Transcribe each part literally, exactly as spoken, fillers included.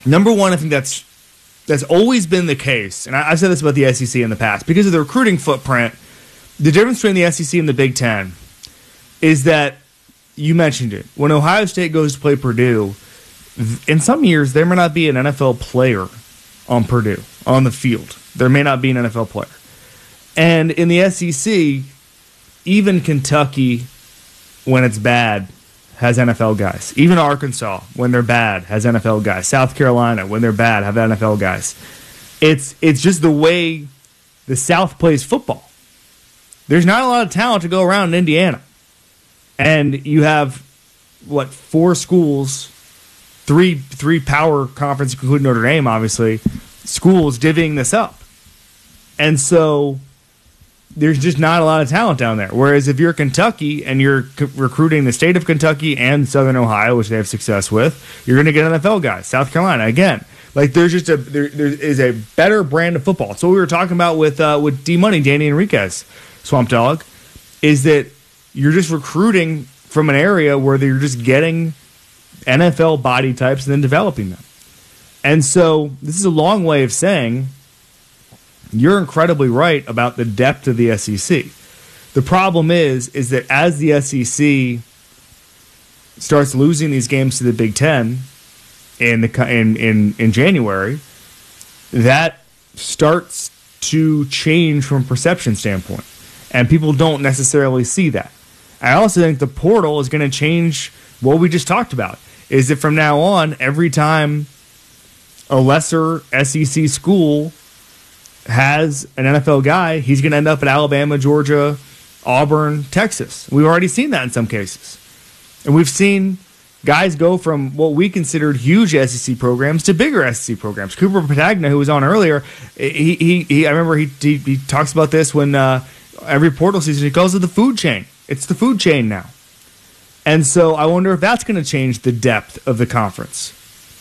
Number one, I think that's that's always been the case, and I, I've said this about the S E C in the past, because of the recruiting footprint. The difference between the S E C and the Big Ten is that, you mentioned it, when Ohio State goes to play Purdue, in some years there may not be an N F L player on Purdue, on the field. There may not be an N F L player. And in the S E C, even Kentucky, when it's bad, has N F L guys. Even Arkansas, when they're bad, has N F L guys. South Carolina, when they're bad, have N F L guys. It's it's just the way the South plays football. There's not a lot of talent to go around in Indiana. And you have, what, four schools, three three power conference, including Notre Dame, obviously, schools divvying this up. And so there's just not a lot of talent down there. Whereas if you're Kentucky and you're c- recruiting the state of Kentucky and Southern Ohio, which they have success with, you're going to get N F L guys. South Carolina, again. Like, there's just a there, there is a better brand of football. So what we were talking about with uh, with D-Money, Danny Enriquez, Swamp Dog, is that you're just recruiting from an area where you're just getting N F L body types and then developing them. And so this is a long way of saying you're incredibly right about the depth of the S E C. The problem is, is that as the S E C starts losing these games to the Big Ten in the in in, in January, that starts to change from a perception standpoint, and people don't necessarily see that. I also think the portal is going to change what we just talked about. Is that from now on, every time a lesser S E C school has an N F L guy, he's going to end up at Alabama, Georgia, Auburn, Texas. We've already seen that in some cases. And we've seen guys go from what we considered huge S E C programs to bigger S E C programs. Cooper Patagna, who was on earlier, he, he, he I remember he, he he talks about this when uh, every portal season, he calls it the food chain. It's the food chain now. And so I wonder if that's going to change the depth of the conference,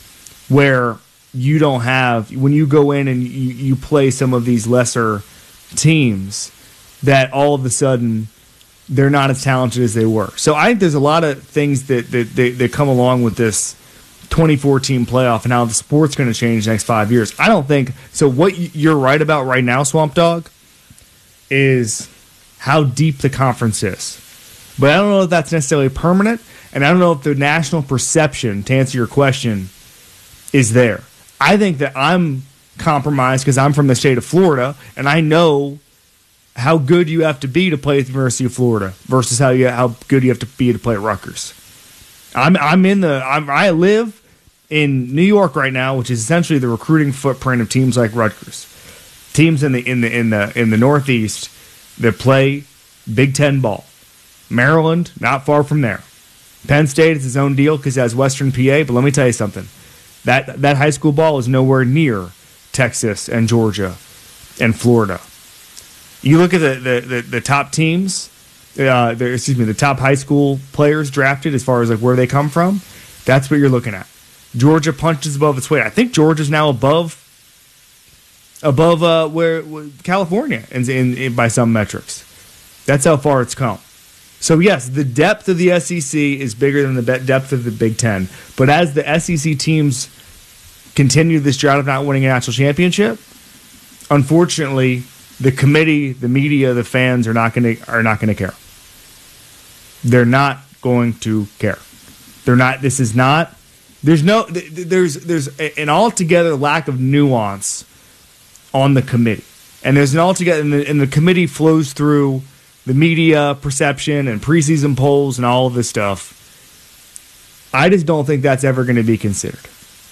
where you don't have, when you go in and you, you play some of these lesser teams, that all of a sudden they're not as talented as they were. So I think there's a lot of things that that, that, that come along with this twenty fourteen playoff and how the sport's going to change the next five years. I don't think, so what you're right about right now, Swamp Dog, is how deep the conference is. But I don't know if that's necessarily permanent, and I don't know if the national perception, to answer your question, is there. I think that I'm compromised because I'm from the state of Florida, and I know how good you have to be to play at the University of Florida versus how you how good you have to be to play at Rutgers. I'm I'm in the I'm, I live in New York right now, which is essentially the recruiting footprint of teams like Rutgers, teams in the in the in the in the Northeast that play Big Ten ball. Maryland, not far from there. Penn State is its own deal because it has Western P A, but let me tell you something. That that high school ball is nowhere near Texas and Georgia and Florida. You look at the the, the, the top teams, uh, the, excuse me, the top high school players drafted as far as like where they come from. That's what you're looking at. Georgia punches above its weight. I think Georgia's now above above uh, where, where California in, in, in by some metrics. That's how far it's come. So, yes, the depth of the S E C is bigger than the depth of the Big Ten. But as the S E C teams continue this drought of not winning a national championship, unfortunately, the committee, the media, the fans are not going to are not going to care. They're not going to care. They're not. This is not. There's no. There's there's an altogether lack of nuance on the committee, and there's an altogether and the, and the committee flows through the media perception and preseason polls and all of this stuff. I just don't think that's ever going to be considered.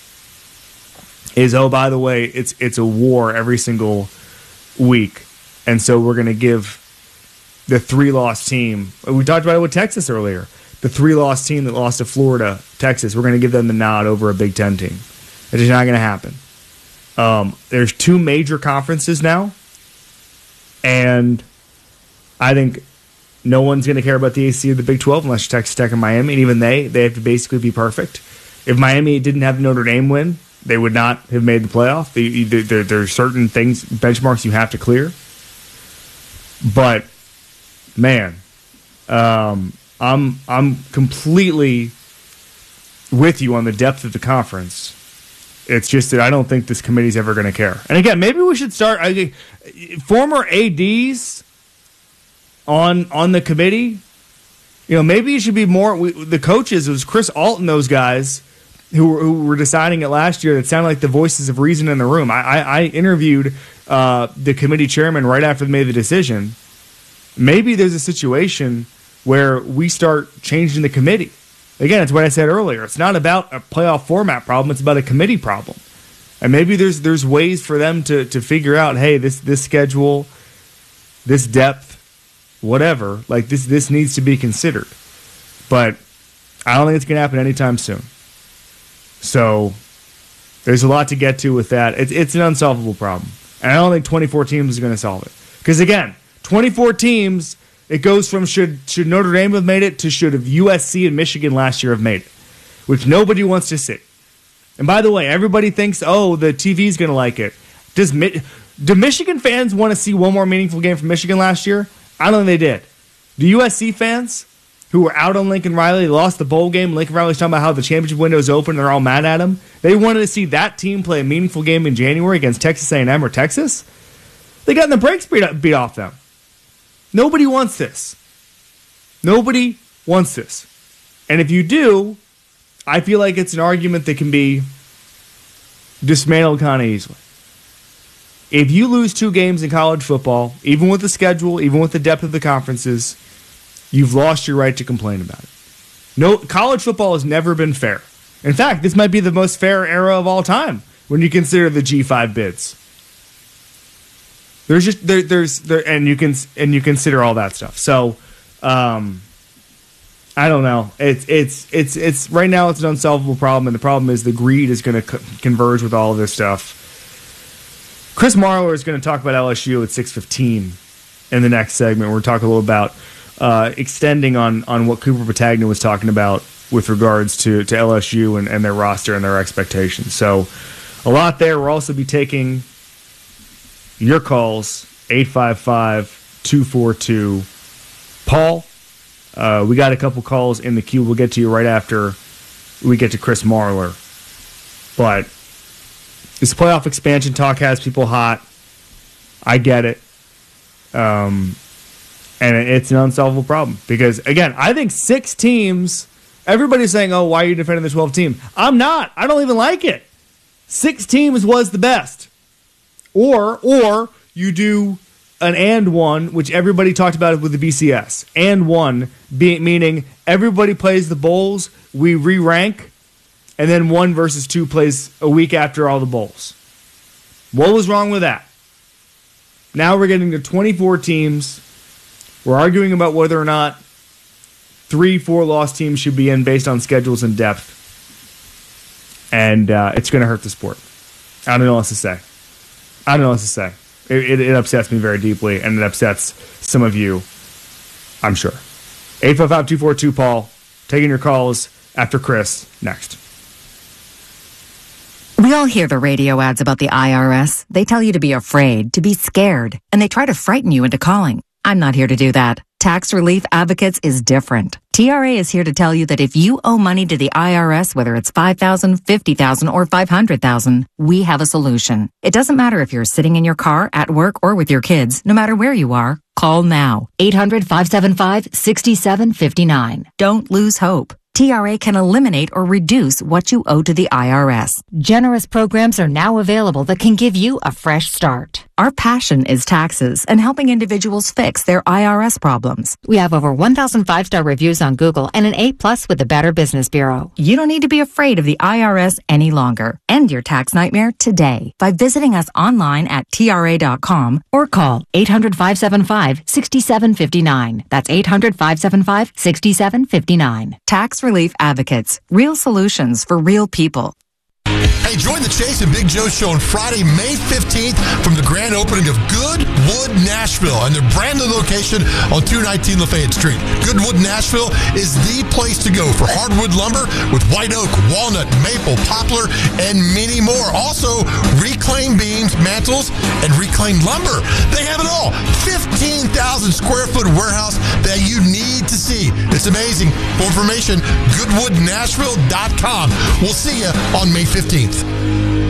Is, oh, by the way, it's it's a war every single week, and so we're going to give the three-loss team, we talked about it with Texas earlier, the three-loss team that lost to Florida, Texas, we're going to give them the nod over a Big Ten team. It's just not going to happen. Um, there's two major conferences now, and I think no one's going to care about the A C C or the Big twelve unless you're Texas Tech and Miami, and even they, they have to basically be perfect. If Miami didn't have the Notre Dame win, they would not have made the playoff. They, there, there are certain things, benchmarks you have to clear. But, man, um, I'm I'm completely with you on the depth of the conference. It's just that I don't think this committee's ever going to care. And again, maybe we should start I think, former A Ds on on the committee. You know, maybe it should be more we, the coaches. It was Chris Alton, those guys who were, who were deciding it last year. That sounded like the voices of reason in the room. I, I, I interviewed uh, the committee chairman right after they made the decision. Maybe there's a situation where we start changing the committee. Again, it's what I said earlier. It's not about a playoff format problem. It's about a committee problem. And maybe there's there's ways for them to to figure out, hey, this this schedule, this depth, whatever, like this this needs to be considered. But I don't think it's going to happen anytime soon. So there's a lot to get to with that. It's it's an unsolvable problem. And I don't think twenty-four teams is going to solve it. Because again, twenty-four teams, it goes from should should Notre Dame have made it to should have U S C and Michigan last year have made it, which nobody wants to see. And by the way, everybody thinks, oh, the T V's going to like it. Does do Michigan fans want to see one more meaningful game from Michigan last year? I don't think they did. The U S C fans who were out on Lincoln Riley, lost the bowl game. Lincoln Riley's talking about how the championship window is open and they're all mad at him. They wanted to see that team play a meaningful game in January against Texas A and M or Texas. They got in the brakes beat, beat off them. Nobody wants this. Nobody wants this. And if you do, I feel like it's an argument that can be dismantled kind of easily. If you lose two games in college football, even with the schedule, even with the depth of the conferences, you've lost your right to complain about it. No, college football has never been fair. In fact, this might be the most fair era of all time when you consider the G five bids. There's just there, there's there, and you can and you consider all that stuff. So, um, I don't know. It's it's it's it's right now it's an unsolvable problem, and the problem is the greed is going to co- converge with all of this stuff. Chris Marler is going to talk about L S U at six fifteen in the next segment. We're talking a little about uh, extending on on what Cooper Patagna was talking about with regards to, to L S U and, and their roster and their expectations. So a lot there. We'll also be taking your calls, eight five five, two four two, Paul. Uh, we got a couple calls in the queue. We'll get to you right after we get to Chris Marler. But this playoff expansion talk has people hot. I get it. Um, and it's an unsolvable problem. Because, again, I think six teams, everybody's saying, oh, why are you defending the twelfth team? I'm not. I don't even like it. Six teams was the best. Or or you do an and one, which everybody talked about with the B C S. And one, be, meaning everybody plays the bowls, we re-rank, and then one versus two plays a week after all the bowls. What was wrong with that? Now we're getting to twenty-four teams. We're arguing about whether or not three, four lost teams should be in based on schedules and depth. And uh, it's going to hurt the sport. I don't know what else to say. I don't know what to say. It, it, it upsets me very deeply, and it upsets some of you, I'm sure. eight five five, two four two, Paul. Taking your calls after Chris next. We all hear the radio ads about the I R S. They tell you to be afraid, to be scared, and they try to frighten you into calling. I'm not here to do that. Tax Relief Advocates is different. T R A is here to tell you that if you owe money to the I R S, whether it's five thousand dollars, fifty thousand dollars, or five hundred thousand dollars, we have a solution. It doesn't matter if you're sitting in your car, at work, or with your kids. No matter where you are, call now. eight hundred, five seven five, six seven five nine. Don't lose hope. T R A can eliminate or reduce what you owe to the I R S. Generous programs are now available that can give you a fresh start. Our passion is taxes and helping individuals fix their I R S problems. We have over one thousand five-star reviews on Google and an A plus with the Better Business Bureau. You don't need to be afraid of the I R S any longer. End your tax nightmare today by visiting us online at T R A dot com or call eight hundred, five seven five, six seven five nine. That's eight hundred, five seven five, six seven five nine. Tax Relief Advocates. Real solutions for real people. Hey, join the Chase and Big Joe show on Friday, May fifteenth from the grand opening of Goodwood Nashville and their brand new location on two nineteen Lafayette Street. Goodwood Nashville is the place to go for hardwood lumber with white oak, walnut, maple, poplar, and many more. Also, reclaimed beams, mantles, and reclaimed lumber. They have it all. fifteen thousand square foot warehouse that you need to see. It's amazing. For information, goodwood nashville dot com. We'll see you on May fifteenth.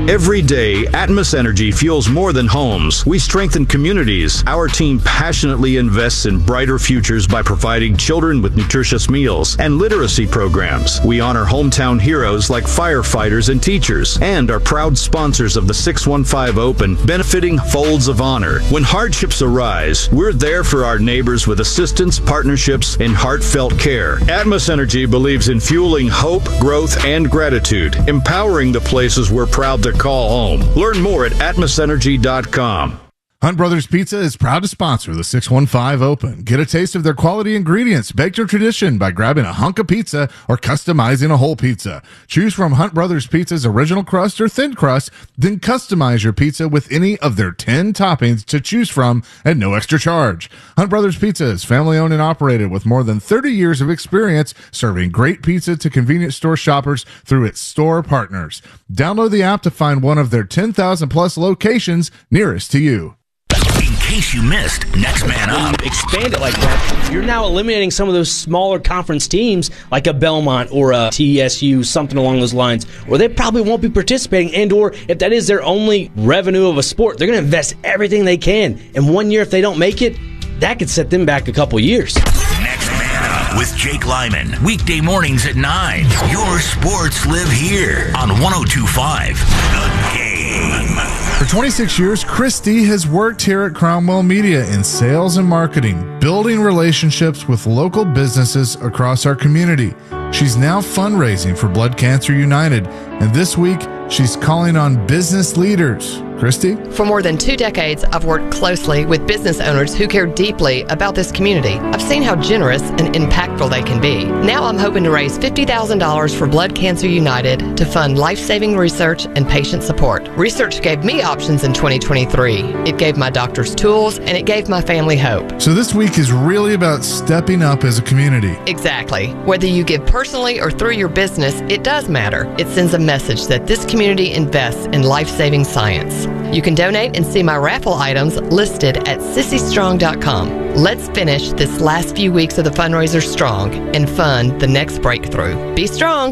Every day, Atmos Energy fuels more than homes. We strengthen communities. Our team passionately invests in brighter futures by providing children with nutritious meals and literacy programs. We honor hometown heroes like firefighters and teachers, and are proud sponsors of the six one five Open, benefiting Folds of Honor. When hardships arise, we're there for our neighbors with assistance, partnerships, and heartfelt care. Atmos Energy believes in fueling hope, growth, and gratitude, empowering the places we're proud to call home. Learn more at atmos energy dot com. Hunt Brothers Pizza is proud to sponsor the six one five Open. Get a taste of their quality ingredients, baked to tradition by grabbing a hunk of pizza or customizing a whole pizza. Choose from Hunt Brothers Pizza's original crust or thin crust, then customize your pizza with any of their ten toppings to choose from at no extra charge. Hunt Brothers Pizza is family owned and operated with more than thirty years of experience serving great pizza to convenience store shoppers through its store partners. Download the app to find one of their ten thousand plus locations nearest to you. In case you missed Next Man Up. When you expand it like that, you're now eliminating some of those smaller conference teams like a Belmont or a T S U, something along those lines, where they probably won't be participating, and or if that is their only revenue of a sport, they're going to invest everything they can. And one year, if they don't make it, that could set them back a couple years. Next Man Up with Jake Lyman. Weekday mornings at nine. Your sports live here on one oh two point five The Game. For twenty-six years, Christy has worked here at Cromwell Media in sales and marketing, building relationships with local businesses across our community. She's now fundraising for Blood Cancer United, and this week, she's calling on business leaders. Christy? For more than two decades, I've worked closely with business owners who care deeply about this community. I've seen how generous and impactful they can be. Now I'm hoping to raise fifty thousand dollars for Blood Cancer United to fund life-saving research and patient support. Research gave me options in twenty twenty-three. It gave my doctors tools, and it gave my family hope. So this week is really about stepping up as a community. Exactly. Whether you give personally or through your business, it does matter. It sends a message that this community invests in life-saving science. You can donate and see my raffle items listed at sissy strong dot com. Let's finish this last few weeks of the fundraiser strong and fund the next breakthrough. Be strong.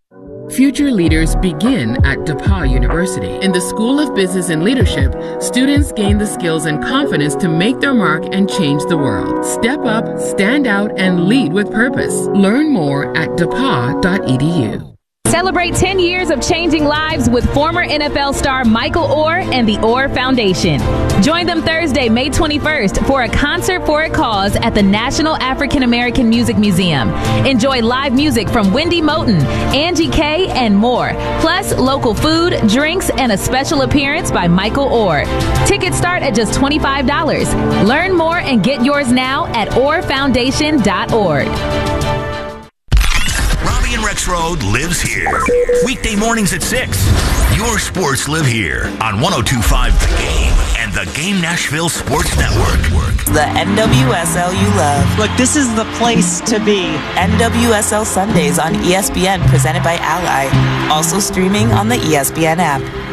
Future leaders begin at DePauw University. In the School of Business and Leadership, students gain the skills and confidence to make their mark and change the world. Step up, stand out, and lead with purpose. Learn more at depaw dot e d u. Celebrate ten years of changing lives with former N F L star Michael Oher and the Oher Foundation. Join them Thursday, May twenty-first for a concert for a cause at the National African American Music Museum. Enjoy live music from Wendy Moten, Angie Kay, and more. Plus, local food, drinks, and a special appearance by Michael Oher. Tickets start at just twenty-five dollars. Learn more and get yours now at oher foundation dot org. Robbie and Rex Road lives here. Weekday mornings at six. Your sports live here on one oh two point five The Game and the Game Nashville Sports Network. The N W S L you love. Look, this is the place to be. N W S L Sundays on E S P N presented by Ally. Also streaming on the E S P N app.